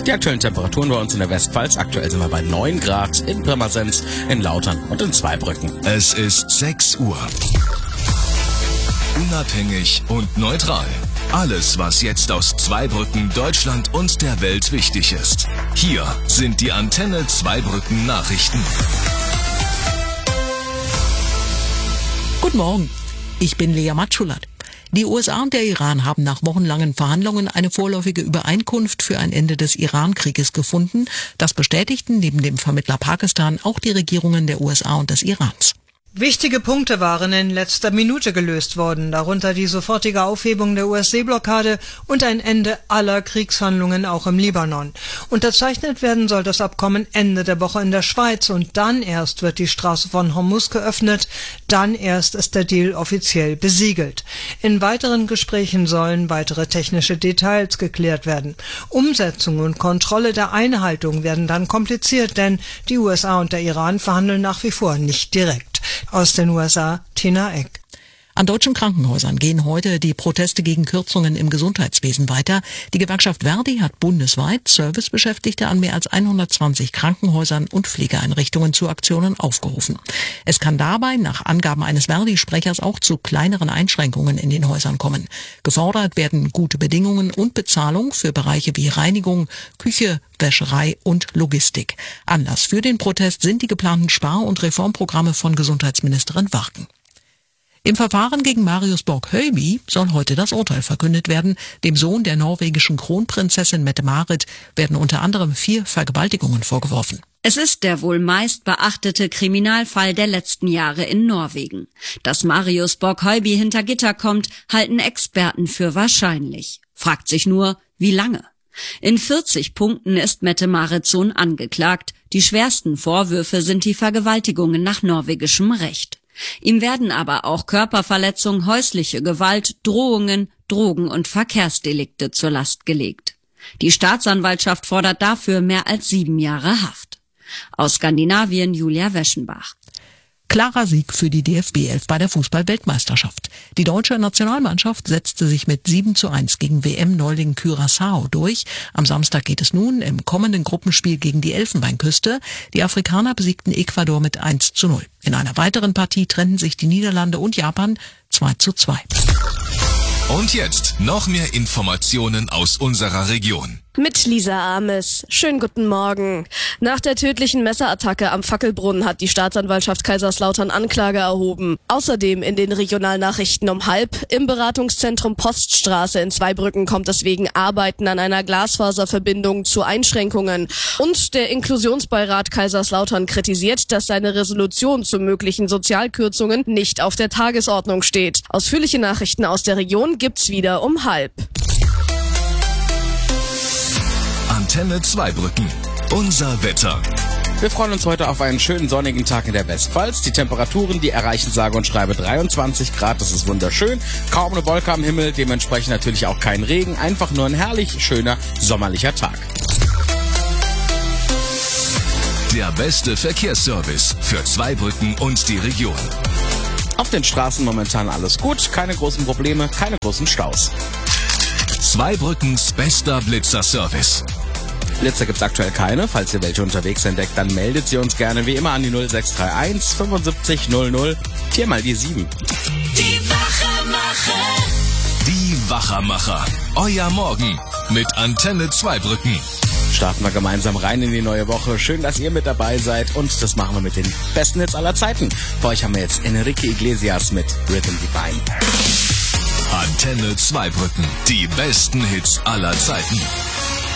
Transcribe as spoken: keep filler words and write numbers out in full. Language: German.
Die aktuellen Temperaturen bei uns in der Westpfalz. Aktuell sind wir bei neun Grad in Pirmasens, in Lautern und in Zweibrücken. Es ist sechs Uhr. Unabhängig und neutral. Alles, was jetzt aus Zweibrücken, Deutschland und der Welt wichtig ist. Hier sind die Antenne Zweibrücken Nachrichten. Guten Morgen, ich bin Lea Matschulat. Die U S A und der Iran haben nach wochenlangen Verhandlungen eine vorläufige Übereinkunft für ein Ende des Iran-Krieges gefunden. Das bestätigten neben dem Vermittler Pakistan auch die Regierungen der U S A und des Irans. Wichtige Punkte waren in letzter Minute gelöst worden, darunter die sofortige Aufhebung der U S-Seeblockade und ein Ende aller Kriegshandlungen auch im Libanon. Unterzeichnet werden soll das Abkommen Ende der Woche in der Schweiz und dann erst wird die Straße von Hormuz geöffnet, dann erst ist der Deal offiziell besiegelt. In weiteren Gesprächen sollen weitere technische Details geklärt werden. Umsetzung und Kontrolle der Einhaltung werden dann kompliziert, denn die U S A und der Iran verhandeln nach wie vor nicht direkt. Aus den U S A, Tina Eck. An deutschen Krankenhäusern gehen heute die Proteste gegen Kürzungen im Gesundheitswesen weiter. Die Gewerkschaft Verdi hat bundesweit Servicebeschäftigte an mehr als hundertzwanzig Krankenhäusern und Pflegeeinrichtungen zu Aktionen aufgerufen. Es kann dabei nach Angaben eines Verdi-Sprechers auch zu kleineren Einschränkungen in den Häusern kommen. Gefordert werden gute Bedingungen und Bezahlung für Bereiche wie Reinigung, Küche, Wäscherei und Logistik. Anlass für den Protest sind die geplanten Spar- und Reformprogramme von Gesundheitsministerin Warken. Im Verfahren gegen Marius Borg-Höyby soll heute das Urteil verkündet werden. Dem Sohn der norwegischen Kronprinzessin Mette-Marit werden unter anderem vier Vergewaltigungen vorgeworfen. Es ist der wohl meist beachtete Kriminalfall der letzten Jahre in Norwegen. Dass Marius Borg-Höyby hinter Gitter kommt, halten Experten für wahrscheinlich. Fragt sich nur, wie lange? In vierzig Punkten ist Mette-Marits Sohn angeklagt. Die schwersten Vorwürfe sind die Vergewaltigungen nach norwegischem Recht. Ihm werden aber auch Körperverletzung, häusliche Gewalt, Drohungen, Drogen- und Verkehrsdelikte zur Last gelegt. Die Staatsanwaltschaft fordert dafür mehr als sieben Jahre Haft. Aus Skandinavien Julia Weschenbach. Klarer Sieg für die D F B elf bei der Fußball-Weltmeisterschaft. Die deutsche Nationalmannschaft setzte sich mit sieben zu eins gegen W M-Neuling Curaçao durch. Am Samstag geht es nun im kommenden Gruppenspiel gegen die Elfenbeinküste. Die Afrikaner besiegten Ecuador mit eins zu null. In einer weiteren Partie trennten sich die Niederlande und Japan zwei zu zwei. Und jetzt noch mehr Informationen aus unserer Region. Mit Lisa Ames. Schönen guten Morgen. Nach der tödlichen Messerattacke am Fackelbrunnen hat die Staatsanwaltschaft Kaiserslautern Anklage erhoben. Außerdem in den Regionalnachrichten um halb. Im Beratungszentrum Poststraße in Zweibrücken kommt es wegen Arbeiten an einer Glasfaserverbindung zu Einschränkungen. Und der Inklusionsbeirat Kaiserslautern kritisiert, dass seine Resolution zu möglichen Sozialkürzungen nicht auf der Tagesordnung steht. Ausführliche Nachrichten aus der Region gibt's wieder um halb. Antenne Zweibrücken. Unser Wetter. Wir freuen uns heute auf einen schönen sonnigen Tag in der Westpfalz. Die Temperaturen, die erreichen sage und schreibe dreiundzwanzig Grad. Das ist wunderschön. Kaum eine Wolke am Himmel, dementsprechend natürlich auch kein Regen. Einfach nur ein herrlich schöner sommerlicher Tag. Der beste Verkehrsservice für Zweibrücken und die Region. Auf den Straßen momentan alles gut. Keine großen Probleme, keine großen Staus. Zweibrückens bester Blitzer-Service. Blitzer gibt's aktuell keine. Falls ihr welche unterwegs entdeckt, dann meldet sie uns gerne wie immer an die null sechs drei eins fünfundsiebzig null null. Viermal die sieben. Die Wachermacher. Die Wachermacher. Euer Morgen mit Antenne Zweibrücken. Starten wir gemeinsam rein in die neue Woche. Schön, dass ihr mit dabei seid und das machen wir mit den besten Hits aller Zeiten. Für euch haben wir jetzt Enrique Iglesias mit Rhythm Divine. Antenne Zweibrücken. Die besten Hits aller Zeiten.